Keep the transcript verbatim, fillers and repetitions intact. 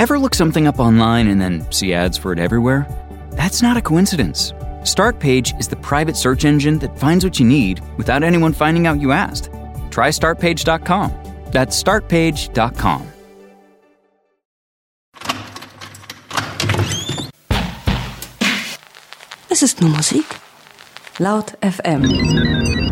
Ever look something up online and then see ads for it everywhere? That's not a coincidence. Startpage is the private search engine that finds what you need without anyone finding out you asked. Try start page dot com. That's start page dot com. Es ist nur Musik. Laut F M.